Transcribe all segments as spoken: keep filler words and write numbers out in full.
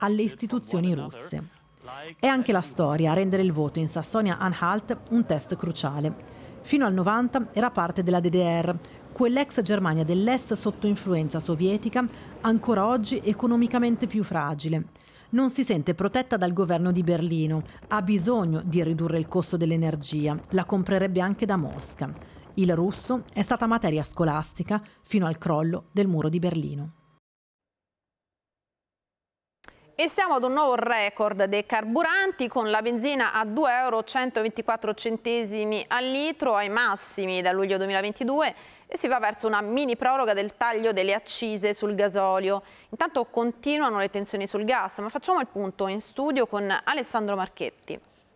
alle istituzioni russe. È anche la storia a rendere il voto in Sassonia-Anhalt un test cruciale. Fino al novanta era parte della D D R, quell'ex Germania dell'Est sotto influenza sovietica, ancora oggi economicamente più fragile. Non si sente protetta dal governo di Berlino, ha bisogno di ridurre il costo dell'energia, la comprerebbe anche da Mosca. Il russo è stata materia scolastica fino al crollo del muro di Berlino. E siamo ad un nuovo record dei carburanti, con la benzina a due euro centoventiquattro centesimi al litro, ai massimi da luglio duemilaventidue, e si va verso una mini proroga del taglio delle accise sul gasolio. Intanto continuano le tensioni sul gas, ma facciamo il punto in studio con Alessandro Marchetti.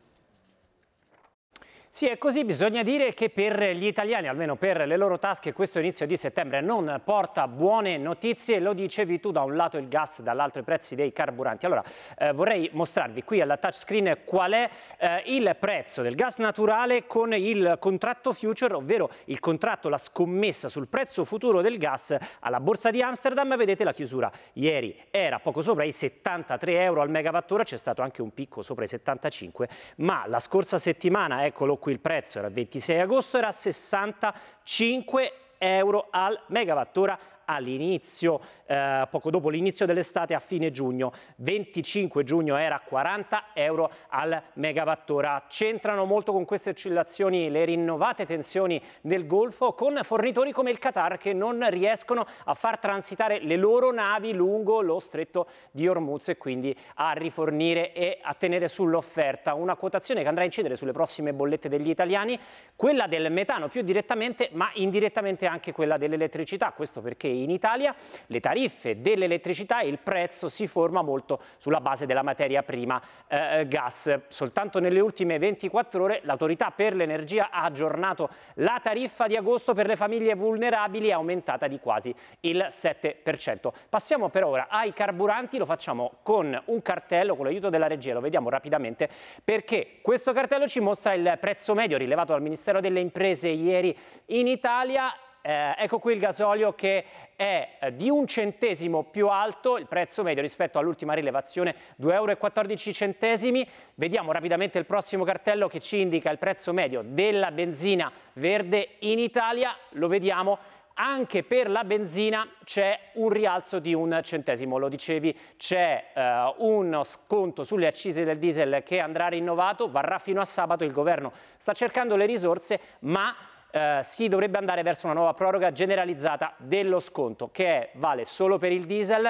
Sì, è così. Bisogna dire che per gli italiani, almeno per le loro tasche, questo inizio di settembre non porta buone notizie. Lo dicevi tu, da un lato il gas, dall'altro i prezzi dei carburanti. Allora, eh, vorrei mostrarvi qui alla touchscreen qual è eh, il prezzo del gas naturale con il contratto future, ovvero il contratto, la scommessa sul prezzo futuro del gas alla borsa di Amsterdam. Vedete la chiusura ieri era poco sopra i settantatré euro al megawattora, c'è stato anche un picco sopra i settantacinque, ma la scorsa settimana, eccolo qui il prezzo, era il ventisei agosto, era sessantacinque euro al megawattora all'inizio, eh, poco dopo l'inizio dell'estate, a fine giugno. venticinque giugno era quaranta euro al megawattora. C'entrano molto con queste oscillazioni le rinnovate tensioni nel Golfo, con fornitori come il Qatar che non riescono a far transitare le loro navi lungo lo stretto di Hormuz, e quindi a rifornire e a tenere sull'offerta una quotazione che andrà a incidere sulle prossime bollette degli italiani, quella del metano più direttamente, ma indirettamente anche quella dell'elettricità. Questo perché in Italia le tariffe dell'elettricità, il prezzo si forma molto sulla base della materia prima eh, gas. Soltanto nelle ultime ventiquattro ore l'Autorità per l'Energia ha aggiornato la tariffa di agosto per le famiglie vulnerabili, è aumentata di quasi il sette per cento. Passiamo per ora ai carburanti, lo facciamo con un cartello, con l'aiuto della regia, lo vediamo rapidamente, perché questo cartello ci mostra il prezzo medio rilevato dal Ministero delle Imprese ieri in Italia. Eh, ecco qui il gasolio che è eh, di un centesimo più alto, il prezzo medio rispetto all'ultima rilevazione, due euro e quattordici centesimi. Vediamo rapidamente il prossimo cartello che ci indica il prezzo medio della benzina verde in Italia. Lo vediamo, anche per la benzina c'è un rialzo di un centesimo. Lo dicevi, c'è eh, uno sconto sulle accise del diesel che andrà rinnovato, varrà fino a sabato. Il governo sta cercando le risorse, ma Uh, si dovrebbe andare verso una nuova proroga generalizzata dello sconto, che è, vale solo per il diesel.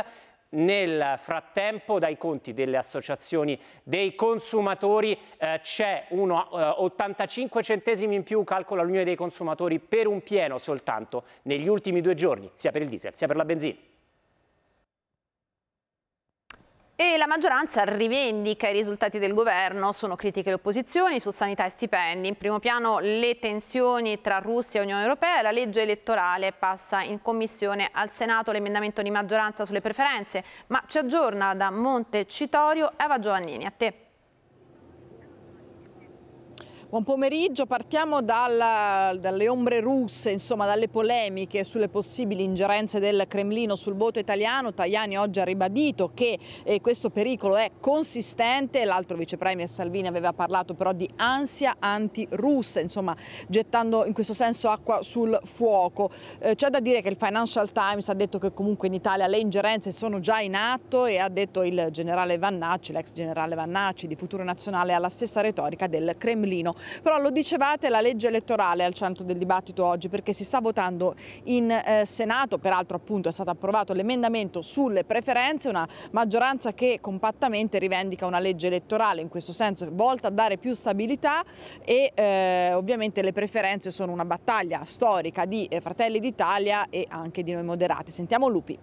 Nel frattempo, dai conti delle associazioni dei consumatori, uh, c'è uno uh, ottantacinque centesimi in più, calcola l'Unione dei Consumatori, per un pieno soltanto negli ultimi due giorni, sia per il diesel sia per la benzina. E la maggioranza rivendica i risultati del governo, sono critiche le opposizioni su sanità e stipendi. In primo piano le tensioni tra Russia e Unione Europea, e la legge elettorale passa in commissione al Senato l'emendamento di maggioranza sulle preferenze. Ma ci aggiorna da Montecitorio Eva Giovannini, a te. Buon pomeriggio, partiamo dal, dalle ombre russe, insomma dalle polemiche sulle possibili ingerenze del Cremlino sul voto italiano. Tajani oggi ha ribadito che eh, questo pericolo è consistente, l'altro vice premier Salvini aveva parlato però di ansia anti-russa, insomma gettando in questo senso acqua sul fuoco. Eh, c'è da dire che il Financial Times ha detto che comunque in Italia le ingerenze sono già in atto, e ha detto il generale Vannacci, l'ex generale Vannacci di Futuro Nazionale, ha la stessa retorica del Cremlino. Però lo dicevate, la legge elettorale è al centro del dibattito oggi, perché si sta votando in eh, Senato, peraltro appunto è stato approvato l'emendamento sulle preferenze, una maggioranza che compattamente rivendica una legge elettorale in questo senso volta a dare più stabilità, e eh, ovviamente le preferenze sono una battaglia storica di eh, Fratelli d'Italia e anche di Noi Moderati. Sentiamo Lupi.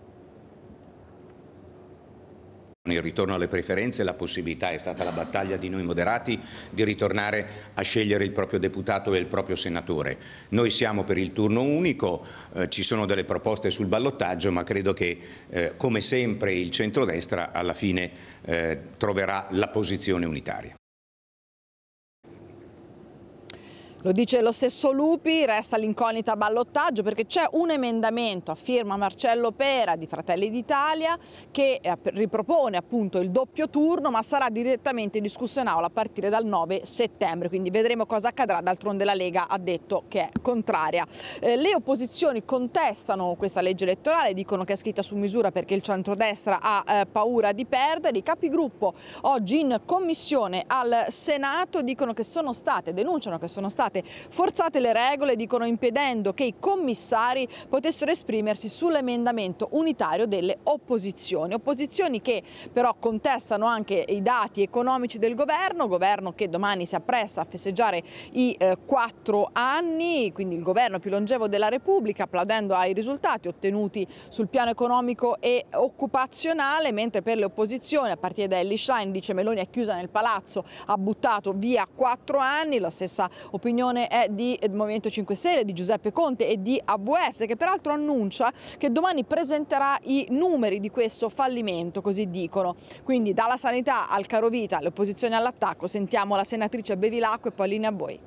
Il ritorno alle preferenze, la possibilità, è stata la battaglia di Noi Moderati di ritornare a scegliere il proprio deputato e il proprio senatore. Noi siamo per il turno unico, eh, ci sono delle proposte sul ballottaggio, ma credo che eh, come sempre il centrodestra alla fine eh, troverà la posizione unitaria. Lo dice lo stesso Lupi, resta l'incognita ballottaggio perché c'è un emendamento a firma Marcello Pera di Fratelli d'Italia che ripropone appunto il doppio turno, ma sarà direttamente discusso in aula a partire dal nove settembre, quindi vedremo cosa accadrà. D'altronde la Lega ha detto che è contraria. Eh, le opposizioni contestano questa legge elettorale, dicono che è scritta su misura perché il centrodestra ha eh, paura di perdere. I capigruppo oggi in commissione al Senato dicono che sono state, denunciano che sono state forzate le regole, dicono impedendo che i commissari potessero esprimersi sull'emendamento unitario delle opposizioni. Opposizioni che però contestano anche i dati economici del governo, governo che domani si appresta a festeggiare i eh, quattro anni, quindi il governo più longevo della Repubblica, applaudendo ai risultati ottenuti sul piano economico e occupazionale, mentre per le opposizioni, a partire da Elly Schlein, dice Meloni è chiusa nel palazzo, ha buttato via quattro anni. La stessa opinione è di Movimento cinque Stelle, di Giuseppe Conte e di A V S, che peraltro annuncia che domani presenterà i numeri di questo fallimento, così dicono. Quindi dalla sanità al carovita, le opposizioni all'attacco, sentiamo la senatrice Bevilacqua e poi linea a voi.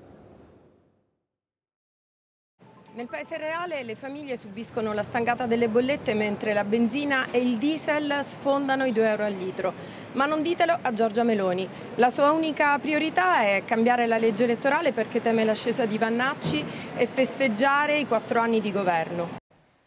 Nel paese reale le famiglie subiscono la stangata delle bollette mentre la benzina e il diesel sfondano i due euro al litro. Ma non ditelo a Giorgia Meloni. La sua unica priorità è cambiare la legge elettorale perché teme l'ascesa di Vannacci e festeggiare i quattro anni di governo.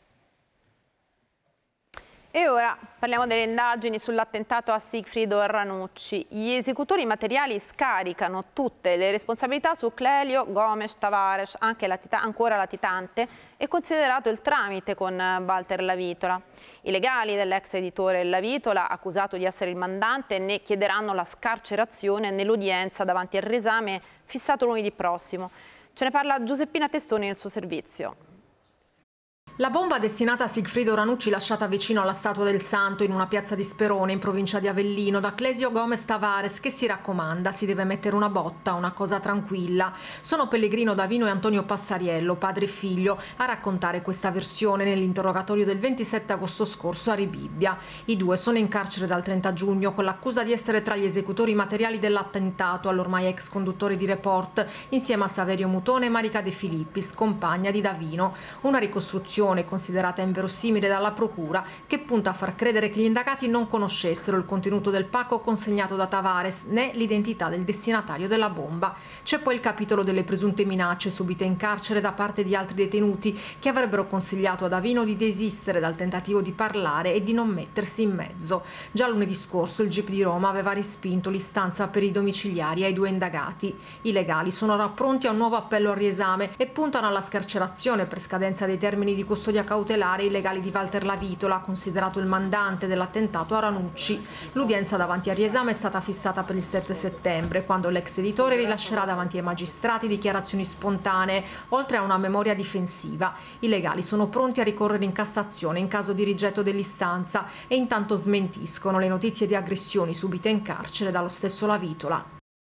E ora parliamo delle indagini sull'attentato a Sigfrido Ranucci. Gli esecutori materiali scaricano tutte le responsabilità su Clelio Gomes Tavares, anche latita- ancora latitante, e considerato il tramite con Walter Lavitola. I legali dell'ex editore Lavitola, accusato di essere il mandante, ne chiederanno la scarcerazione nell'udienza davanti al riesame fissato lunedì prossimo. Ce ne parla Giuseppina Testoni nel suo servizio. La bomba destinata a Sigfrido Ranucci, lasciata vicino alla Statua del Santo in una piazza di Sperone in provincia di Avellino da Clesio Gomes Tavares, che si raccomanda, si deve mettere una botta, una cosa tranquilla. Sono Pellegrino Davino e Antonio Passariello, padre e figlio, a raccontare questa versione nell'interrogatorio del ventisette agosto scorso a Rebibbia. I due sono in carcere dal trenta giugno con l'accusa di essere tra gli esecutori materiali dell'attentato all'ormai ex conduttore di Report, insieme a Saverio Mutone e Marica De Filippis, compagna di Davino. Una ricostruzione considerata inverosimile dalla procura, che punta a far credere che gli indagati non conoscessero il contenuto del pacco consegnato da Tavares né l'identità del destinatario della bomba. C'è poi il capitolo delle presunte minacce subite in carcere da parte di altri detenuti che avrebbero consigliato a Davino di desistere dal tentativo di parlare e di non mettersi in mezzo. Già lunedì scorso il G I P di Roma aveva respinto l'istanza per i domiciliari ai due indagati. I legali sono ora pronti a un nuovo appello al riesame e puntano alla scarcerazione per scadenza dei termini di custodia cautelare i legali di Walter Lavitola, considerato il mandante dell'attentato a Ranucci. L'udienza davanti al riesame è stata fissata per il sette settembre, quando l'ex editore rilascerà davanti ai magistrati dichiarazioni spontanee, oltre a una memoria difensiva. I legali sono pronti a ricorrere in Cassazione in caso di rigetto dell'istanza e intanto smentiscono le notizie di aggressioni subite in carcere dallo stesso Lavitola.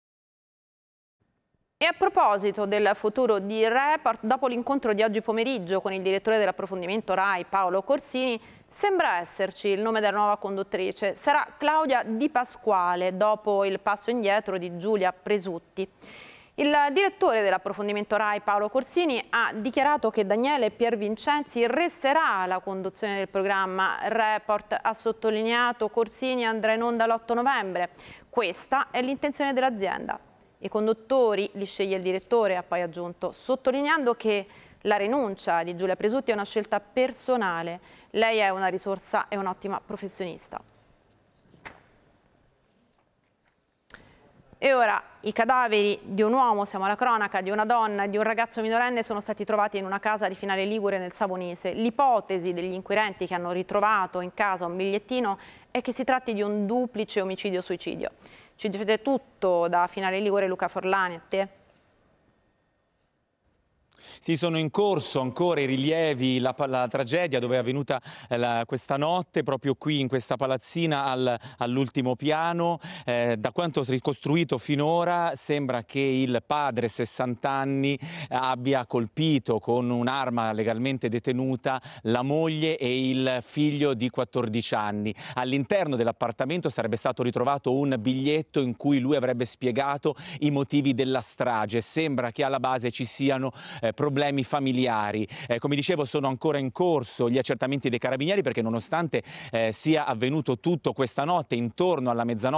E a proposito del futuro di Report, dopo l'incontro di oggi pomeriggio con il direttore dell'approfondimento RAI Paolo Corsini, sembra esserci il nome della nuova conduttrice. Sarà Claudia Di Pasquale, dopo il passo indietro di Giulia Presutti. Il direttore dell'approfondimento RAI Paolo Corsini ha dichiarato che Daniele Piervincenzi resterà alla conduzione del programma. Report ha sottolineato Corsini andrà in onda l'otto novembre. Questa è l'intenzione dell'azienda. I conduttori li sceglie il direttore, ha poi aggiunto, sottolineando che la rinuncia di Giulia Presutti è una scelta personale. Lei è una risorsa e un'ottima professionista. E ora i cadaveri di un uomo, siamo alla cronaca, di una donna e di un ragazzo minorenne sono stati trovati in una casa di Finale Ligure nel Savonese. L'ipotesi degli inquirenti che hanno ritrovato in casa un bigliettino è che si tratti di un duplice omicidio-suicidio. Ci dicete tutto da Finale Ligure, Luca Forlani, a te. Sì, sono in corso ancora i rilievi, la, la tragedia dove è avvenuta eh, la, questa notte, proprio qui in questa palazzina al, all'ultimo piano. Eh, da quanto ricostruito finora sembra che il padre, sessanta anni, abbia colpito con un'arma legalmente detenuta la moglie e il figlio di quattordici anni. All'interno dell'appartamento sarebbe stato ritrovato un biglietto in cui lui avrebbe spiegato i motivi della strage. Sembra che alla base ci siano eh, problemi familiari. Eh, come dicevo, sono ancora in corso gli accertamenti dei carabinieri, perché nonostante eh, sia avvenuto tutto questa notte intorno alla mezzanotte